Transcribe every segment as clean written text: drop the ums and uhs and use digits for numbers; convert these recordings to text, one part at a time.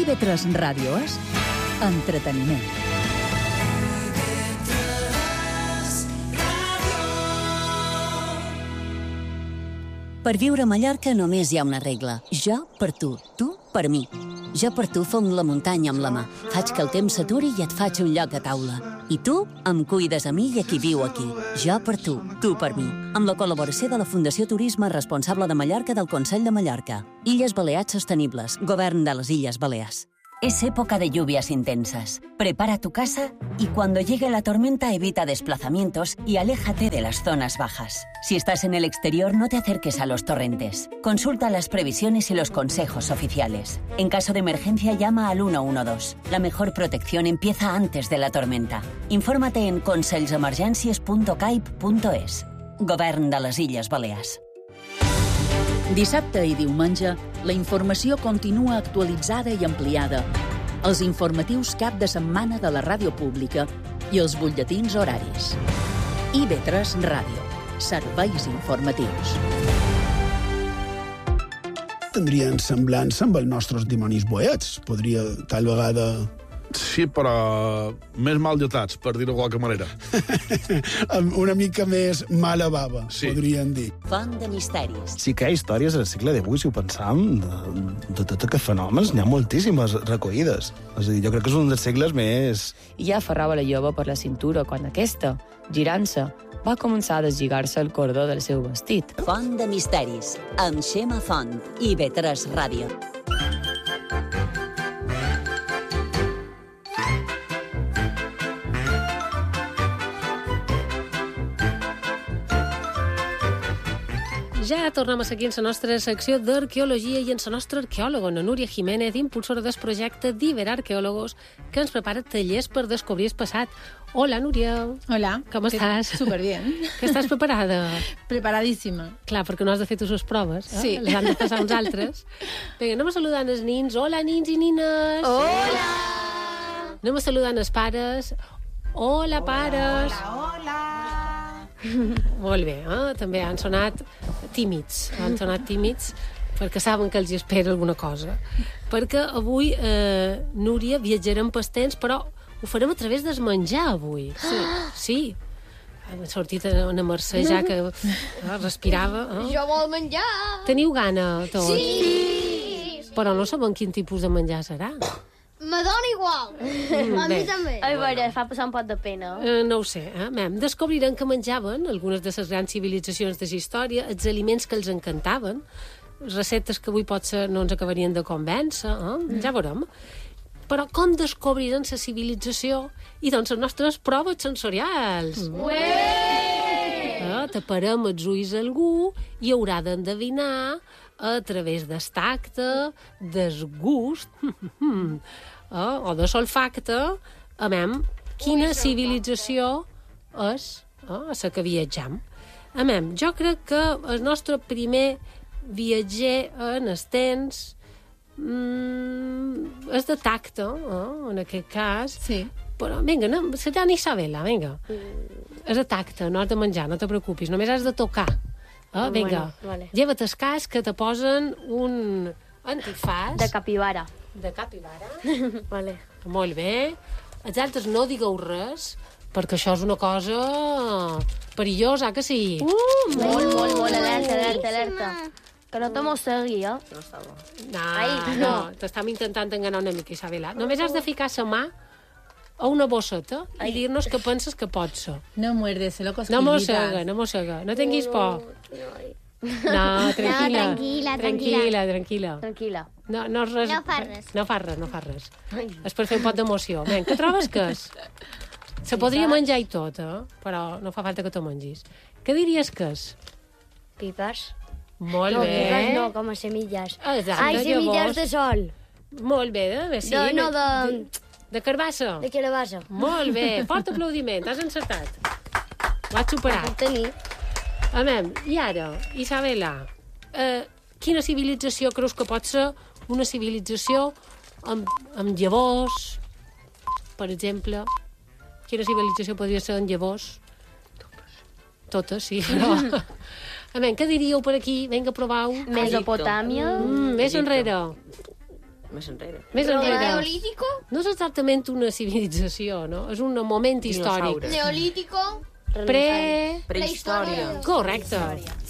IB3 Ràdio és entreteniment. Per viure a Mallorca només hi ha una regla. Jo per tu per mi. Jo per tu fong la muntanya amb la mà. Faig que el temps s'aturi i et faig un lloc a taula. I tu em cuides a mi i a qui viu aquí. Jo per tu per mi. Amb la col·laboració de la Fundació Turisme Responsable de Mallorca del Consell de Mallorca. Illes Balears Sostenibles. Govern de les Illes Balears. Es época de lluvias intensas. Prepara tu casa y cuando llegue la tormenta evita desplazamientos y aléjate de las zonas bajas. Si estás en el exterior, no te acerques a los torrentes. Consulta las previsiones y los consejos oficiales. En caso de emergencia, llama al 112. La mejor protección empieza antes de la tormenta. Infórmate en conselsemergències.caip.es. Govern de les Illes Balears. Dissabte i diumenge, la informació continua actualitzada i ampliada. Els informatius cap de setmana de la ràdio pública i els butlletins horaris. IB3 Ràdio. Serveis informatius. Tindrien semblança amb els nostres dimonis boets. Podria, tal vegada... Sí, però més mal dotats, per dir-ho de qualque manera. Una mica més mala bava, sí. Podríem dir. Font de misteris. Sí que hi ha històries al segle XVIII, si ho pensam, de tot aquests fenòmens, n'hi ha moltíssimes recollides. És a dir, jo crec que és un dels segles més... I ja aferrava la jove per la cintura quan aquesta, girant-se, va començar a deslligar-se el cordó del seu vestit. Font de misteris, amb Xema Font, IB3 Ràdio. Ja tornem a seguir en la nostra secció d'arqueologia i en la nostra arqueòloga, la Núria Jiménez, impulsora del projecte d'Iberarqueólogos, que ens prepara tallers per descobrir el passat. Hola, Núria. Hola. Com estàs? Superbien. Que estàs preparada? Preparadíssima. Clar, perquè no has de fer tu les proves. Sí. Les han de passar uns altres. Vinga, anem a saludar els nins. Hola, nins i nines. Hola. Anem a saludar els pares. Hola, pares. Hola. Molt bé, també han sonat tímids, perquè saben que els espera alguna cosa. Perquè avui, Núria, viatjarem pel temps, però ho farem a través del menjar, avui. Sí. Ha sortit una Mercè ja que respirava. Jo vol menjar! Teniu gana, tots? Sí! Però no sabem quin tipus de menjar serà. Me dona igual. A mi també. A veure, fa passar un pot de pena. No ho sé. Descobrirem que menjaven algunes de les grans civilitzacions de la història, els aliments que els encantaven, receptes que avui potser no ens acabarien de convèncer, ja veurem. Però com descobriren la civilització i doncs les nostres proves sensorials? Taparem els ulls a algú i haurà d'endevinar a través del tacte, del gust o de l'olfacte, quina civilització és la que viatjam. Jo crec que el nostre primer viatger en el temps és de tacte, en aquest cas. Sí. Però, vinga, serà Isabela, vinga. És de tacte, no has de menjar, no te preocupis, només has de tocar. Vinga, vale. lleva't el cas que te posen un antifàs. De capibara. De capibara. Vale. Molt bé. Els altres no digueu res, perquè això és una cosa perillosa, que sí? Molt, alerta. Que no te mossegui, No, t'estàvem intentant enganar una mica, Isabela. Només has de ficar la mà a una bosseta i dir-nos què penses que pot ser. No muerdes, se lo cosquillitas. No mossega. No tinguis por. No, tranquil·la. No fa res. És per fer un pot d'emoció. Què trobes que és? Se podria menjar i tot, però no fa falta que t'ho mengis. Què diries que és? Pipes. Molt bé. Pipes no, com a semilles. Exacte, semilles de sol. Molt bé, sí. De carbassa. De carbassa. Molt bé, fort aplaudiment, has encertat. Ho has superat. I ara, Isabela, quina civilització creus que pot ser una civilització amb llavors, per exemple? Quina civilització podria ser amb llavors? Totes, sí, però... Què diríeu per aquí? Vinga, provau. Mesopotàmia. Més enrere. Més enrere. Més enrere. Neolítico. No és exactament una civilització, no? És un moment històric. Dinosaures. Neolítico. Prehistòria. Correcte.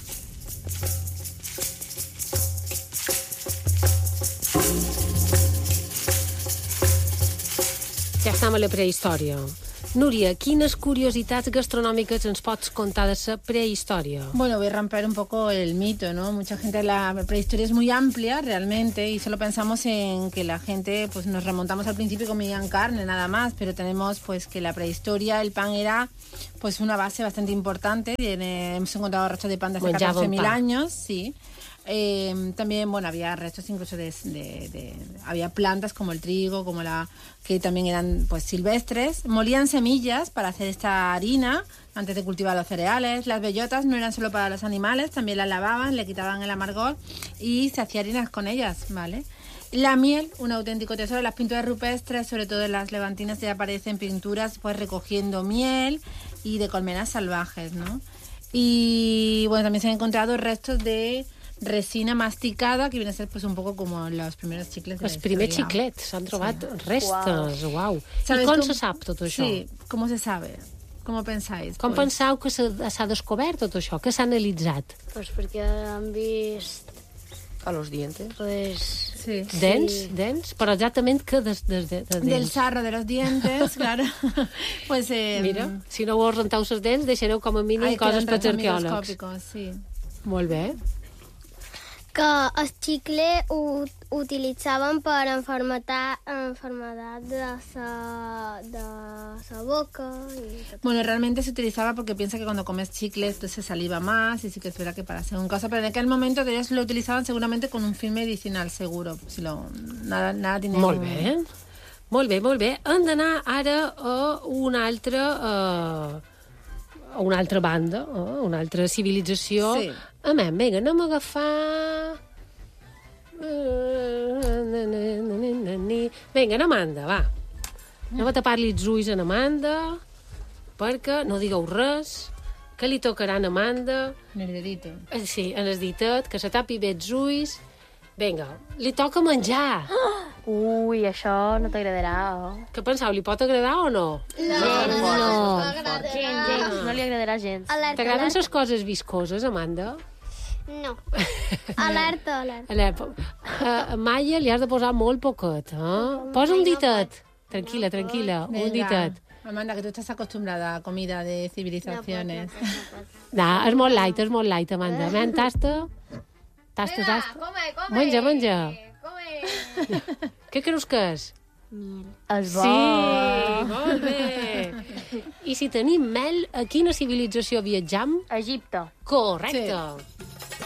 Ja estem a la prehistòria. Núria, quines curiositats gastronòmiques ens pots contar de la prehistòria? Bueno, voy a romper un poco el mito, ¿no? Mucha gente, la prehistoria es muy amplia realmente y solo pensamos en que la gente, pues nos remontamos al principio y comían carne nada más, pero tenemos pues que la prehistoria, el pan era pues una base bastante importante. Hemos encontrado restos de pan de hace 14.000 años, sí. También, bueno, había restos incluso había plantas como el trigo, como que también eran pues silvestres. Molían semillas para hacer esta harina antes de cultivar los cereales. Las bellotas no eran solo para los animales, también las lavaban, le quitaban el amargor y se hacía harinas con ellas, ¿vale? La miel, un auténtico tesoro. Las pinturas rupestres, sobre todo en las levantinas, ya aparecen pinturas pues recogiendo miel y de colmenas salvajes, ¿no? Y bueno, también se han encontrado restos de resina masticada, que viene a ser pues un poco como los primeros xiclets de la història. Els primers xiclets, s'han trobat restes, uau. I com se sap tot això? Sí, com se sabe? Com pensáis? Com penseu que s'ha descobert tot això? Que s'ha analitzat? Pues perquè han vist... A los dientes. Pues... Sí. Dents? Però exactament que de dents? Del sarro de los dientes, claro. Pues, mira, si no us renteu les dents, deixareu com a mínim coses pels arqueòlegs. Sí. Molt bé. Que el xicle ho utilitzaven per enfermedat de la boca. Bueno, realmente se utilizaba porque piensa que cuando comes chicle esto se saliva más y sí que es verdad que para hacer un caso, pero en aquel momento ellos lo utilizaban seguramente con un fin medicinal seguro. Si nada tiene... Molt bé. Molt bé, molt bé. Hem d'anar ara a una altra banda, una altra civilització. Sí. Vinga, anem a agafar... Vinga, en Amanda, va. Anem a tapar-li els ulls a Amanda, perquè no digueu res, que li tocarà a Amanda. En el dedito. Sí, en el ditet, que se tapi bé els ulls. Vinga, li toca menjar. Ui, això no t'agradarà. Què penseu, li pot agradar o no? No. Gens, no li agradarà gens. T'agraden les coses viscoses, Amanda? No. Alerta. A Maia li has de posar molt poquet, Posa un ditet. Tranquila, un ditet. Amanda, que tú estás acostumbrada a comida de civilizaciones. No, és molt light, Amanda. Ven, tasta. Tasta. Come. Menja. Què creus que és? És bo. Sí, molt bé. I si tenim mel, a quina civilització viatjam? Egipte. Correcte. Sí.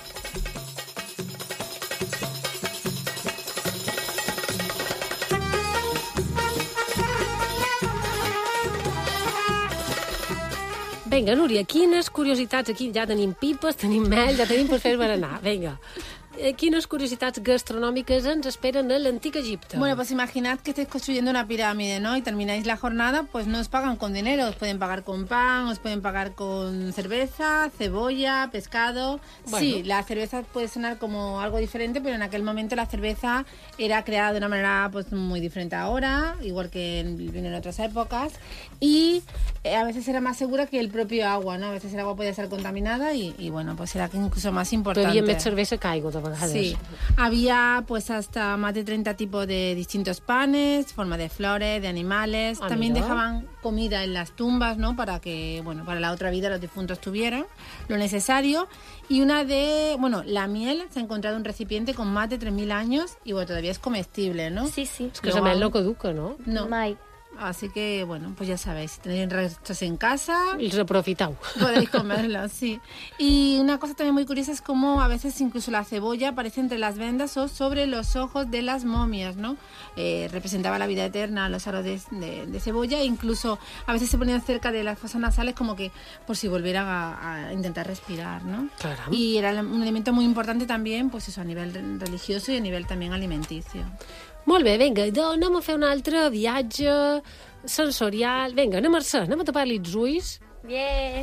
Vinga, Núria, quines curiositats... Aquí ja tenim pipes, tenim mel, ja tenim per fer berenar. Vinga. Quines curiositats gastronòmiques ens esperen a l'antic Egipte? Bueno, pues imaginad que estáis construyendo una pirámide, ¿no? Y termináis la jornada, pues no os pagan con dinero, os pueden pagar con pan, os pueden pagar con cerveza, cebolla, pescado. Bueno. Sí, la cerveza puede sonar como algo diferente, pero en aquel momento la cerveza era creada de una manera pues muy diferente ahora, igual que en otras épocas, y a veces era más segura que el propio agua, ¿no? A veces el agua podía ser contaminada y bueno, pues era incluso más importante. Bebían més cervesa que aigua, de vegades. Sí, había pues hasta más de 30 tipos de distintos panes, forma de flores, de animales. También mira. Dejaban comida en las tumbas, ¿no? Para que, bueno, para la otra vida los difuntos tuvieran lo necesario. Y la miel se ha encontrado en un recipiente con más de 3.000 años y bueno, todavía es comestible, ¿no? Sí. És que la mel no caduca, no? No. Mai. Así que, bueno, pues ya sabéis, si tenéis restos en casa... Els aprofitau. Podéis comerlos, sí. Y una cosa también muy curiosa es cómo a veces incluso la cebolla aparece entre las vendas o sobre los ojos de las momias, ¿no? Representaba la vida eterna, los aros de cebolla, e incluso a veces se ponían cerca de las fosas nasales como que por si volvieran a intentar respirar, ¿no? Caram. Y era un elemento muy importante también, pues eso, a nivel religioso y a nivel también alimenticio. Molt bé, vinga, anem a fer un altre viatge sensorial. Vinga, anem a tapar-li els ulls. Bien.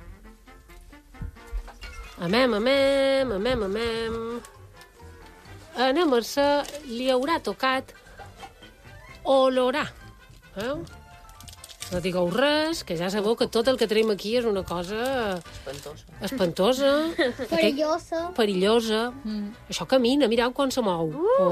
Amem. a na Mercè li haurà tocat olorar. No digueu res, que ja sabeu que tot el que tenim aquí és una cosa... espantosa. Perillosa. Això camina, mireu com se mou.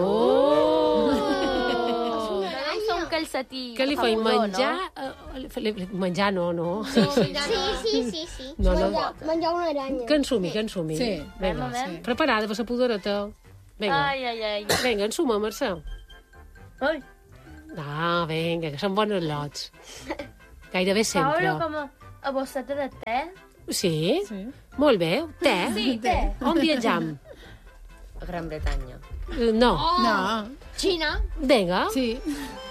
Un calcetí. Què li feim, menjar? Menjar no. Sí. Menjar una aranya. Que ensumi. Sí. Vinga, preparada per la pudoreta. Vinga. Ai. Vinga, ensuma, Mercè. Ai. Vinga, que són bons lots. Gairebé sempre. Paula, com a bosseta de te? Sí? Molt bé. Te? Sí, te. On viatjam? A Gran Bretanya. No. No. Xina? Vinga. Sí.